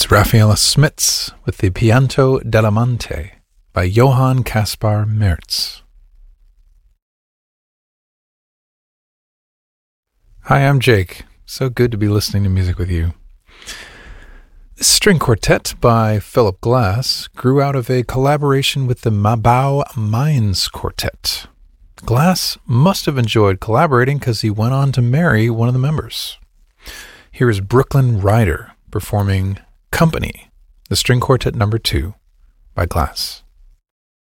It's Raffaella Smits with the Pianto dell'Amante by Johann Caspar Merz. Hi, I'm Jake. So good to be listening to music with you. This string quartet by Philip Glass grew out of a collaboration with the Mabau Mainz Quartet. Glass must have enjoyed collaborating because he went on to marry one of the members. Here is Brooklyn Ryder performing Company, the string quartet number 2 by Glass.